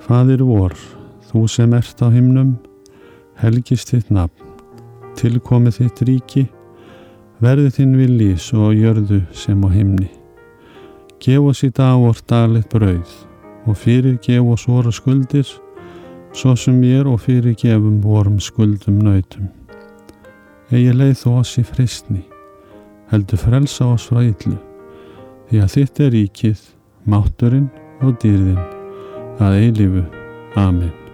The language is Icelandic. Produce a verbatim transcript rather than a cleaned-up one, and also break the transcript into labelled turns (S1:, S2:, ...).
S1: Faðir vor, þú sem ert á himnum, helgist þitt nafn, tilkomi þitt ríki, verði þinn vilji svo á jörðu sem á himni. Gef oss í dag vort daglegt brauð og fyrirgef oss vora skuldir, svo sem við og fyrirgefum vorum skuldum nautum. Eigi leið þú oss í freistni, heldur frelsa oss frá illu, því að þitt er ríkið, mátturinn og dýrðin að eilífu. Amen.